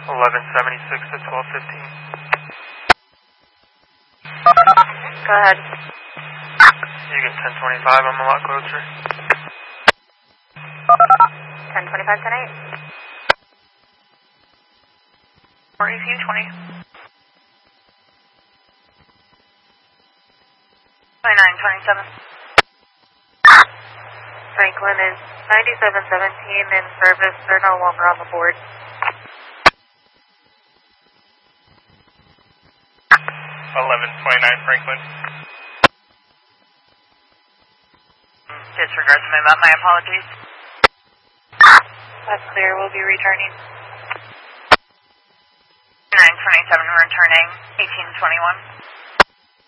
1176 to 1215. Go ahead. You get 1025, I'm a lot closer. 1025, 10-8. Or ECU 20. 2927. Franklin is 9717 in service. They're no longer on the board. 1129 Franklin. Disregard the move up. My apologies. That's clear. We'll be returning. 927 returning. 1821.